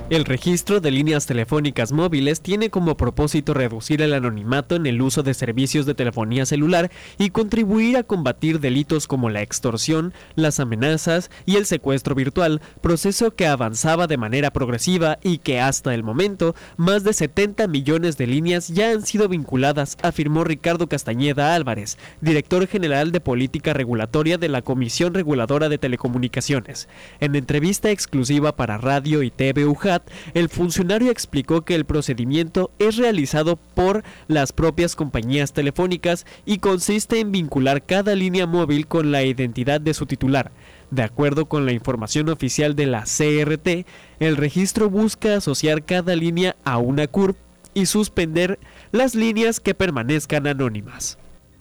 El registro de líneas telefónicas móviles tiene como propósito reducir el anonimato en el uso de servicios de telefonía celular y contribuir a combatir delitos como la extorsión, las amenazas y el secuestro virtual, proceso que avanzaba de manera progresiva y que hasta el momento más de 70 millones de líneas ya han sido vinculadas, afirmó Ricardo Castañeda Álvarez, director general de Política Regulatoria de la Comisión Reguladora de Telecomunicaciones. En entrevista exclusiva para Radio y TV UJAT, el funcionario explicó que el procedimiento es realizado por las propias compañías telefónicas y consiste en vincular cada línea móvil con la identidad de su titular. De acuerdo con la información oficial de la CRT, el registro busca asociar cada línea a una CURP y suspender las líneas que permanezcan anónimas.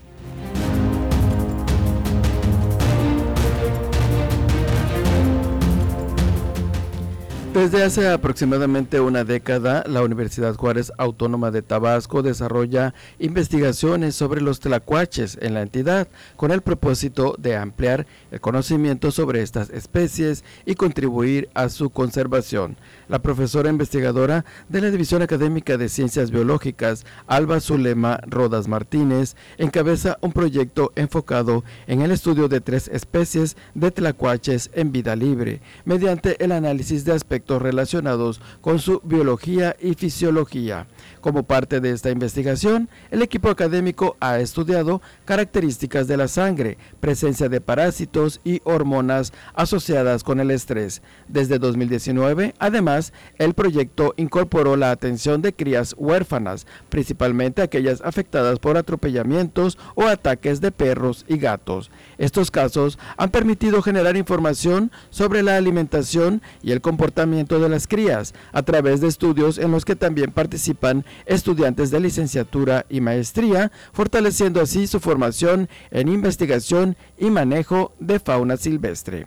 Desde hace aproximadamente una década, la Universidad Juárez Autónoma de Tabasco desarrolla investigaciones sobre los tlacuaches en la entidad con el propósito de ampliar el conocimiento sobre estas especies y contribuir a su conservación. La profesora investigadora de la División Académica de Ciencias Biológicas, Alba Zulema Rodas Martínez, encabeza un proyecto enfocado en el estudio de 3 especies de tlacuaches en vida libre, mediante el análisis de aspectos relacionados con su biología y fisiología. Como parte de esta investigación, el equipo académico ha estudiado características de la sangre, presencia de parásitos y hormonas asociadas con el estrés. Desde 2019, además, el proyecto incorporó la atención de crías huérfanas, principalmente aquellas afectadas por atropellamientos o ataques de perros y gatos. Estos casos han permitido generar información sobre la alimentación y el comportamiento de las crías, a través de estudios en los que también participan estudiantes de licenciatura y maestría, fortaleciendo así su formación en investigación y manejo de fauna silvestre.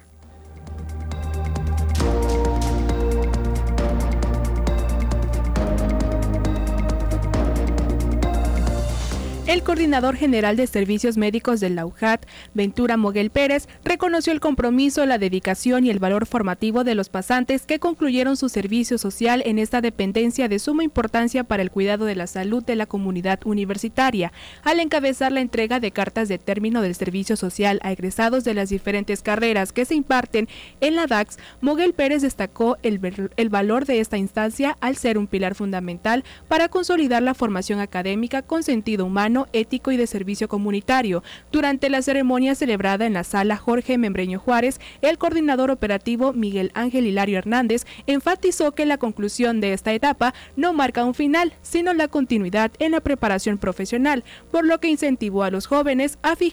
El coordinador general de servicios médicos de la UJAT, Ventura Moguel Pérez, reconoció el compromiso, la dedicación y el valor formativo de los pasantes que concluyeron su servicio social en esta dependencia de suma importancia para el cuidado de la salud de la comunidad universitaria. Al encabezar la entrega de cartas de término del servicio social a egresados de las diferentes carreras que se imparten en la DACS, Moguel Pérez destacó el valor de esta instancia al ser un pilar fundamental para consolidar la formación académica con sentido humano, ético y de servicio comunitario. Durante la ceremonia celebrada en la sala Jorge Membreño Juárez, el coordinador operativo Miguel Ángel Hilario Hernández enfatizó que la conclusión de esta etapa no marca un final, sino la continuidad en la preparación profesional, por lo que incentivó a los jóvenes a fijar